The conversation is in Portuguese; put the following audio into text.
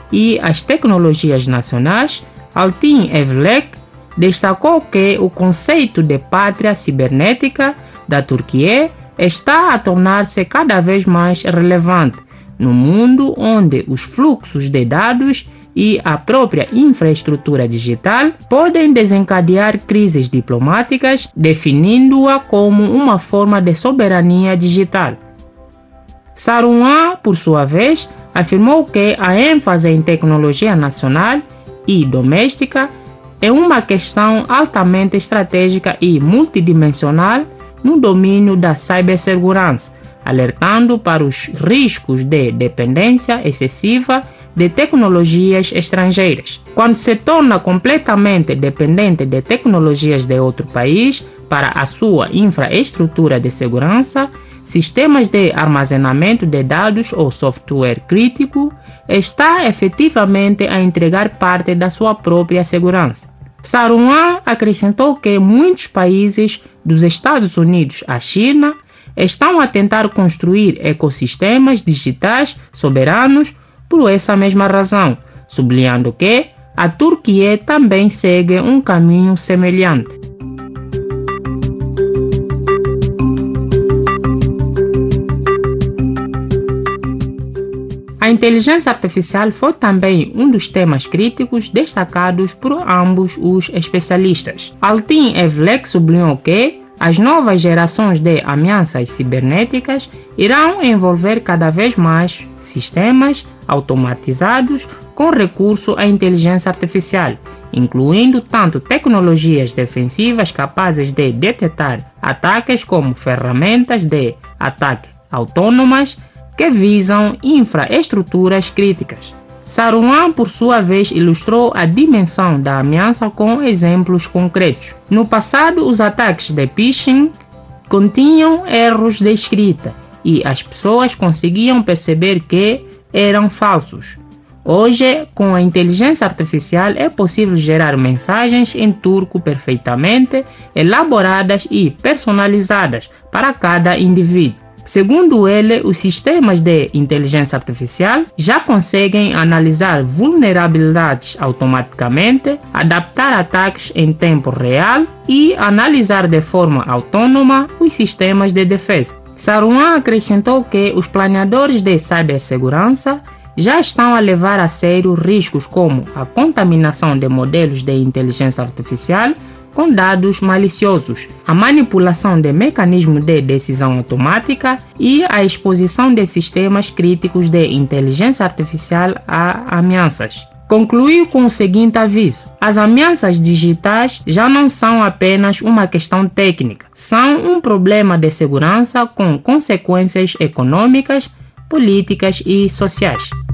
e as Tecnologias Nacionais, Altin Evlek, destacou que o conceito de pátria cibernética da Turquia está a tornar-se cada vez mais relevante no mundo onde os fluxos de dados e a própria infraestrutura digital podem desencadear crises diplomáticas, definindo-a como uma forma de soberania digital. Saruhan, por sua vez, afirmou que a ênfase em tecnologia nacional e doméstica é uma questão altamente estratégica e multidimensional no domínio da cibersegurança, alertando para os riscos de dependência excessiva de tecnologias estrangeiras. Quando se torna completamente dependente de tecnologias de outro país para a sua infraestrutura de segurança, sistemas de armazenamento de dados ou software crítico, está efetivamente a entregar parte da sua própria segurança. Saruhan acrescentou que muitos países, dos Estados Unidos à China, estão a tentar construir ecossistemas digitais soberanos por essa mesma razão, sublinhando que a Turquia também segue um caminho semelhante. A inteligência artificial foi também um dos temas críticos destacados por ambos os especialistas. Altin Evlek sublinhou que as novas gerações de ameaças cibernéticas irão envolver cada vez mais sistemas automatizados com recurso à inteligência artificial, incluindo tanto tecnologias defensivas capazes de detectar ataques como ferramentas de ataque autônomas que visam infraestruturas críticas. Saruhan, por sua vez, ilustrou a dimensão da ameaça com exemplos concretos. No passado, os ataques de phishing continham erros de escrita e as pessoas conseguiam perceber que eram falsos. Hoje, com a inteligência artificial, é possível gerar mensagens em turco perfeitamente elaboradas e personalizadas para cada indivíduo. Segundo ele, os sistemas de inteligência artificial já conseguem analisar vulnerabilidades automaticamente, adaptar ataques em tempo real e analisar de forma autônoma os sistemas de defesa. Saruhan acrescentou que os planeadores de cibersegurança já estão a levar a sério riscos como a contaminação de modelos de inteligência artificial com dados maliciosos, a manipulação de mecanismos de decisão automática e a exposição de sistemas críticos de inteligência artificial a ameaças. Concluiu com o seguinte aviso: as ameaças digitais já não são apenas uma questão técnica, são um problema de segurança com consequências econômicas, políticas e sociais.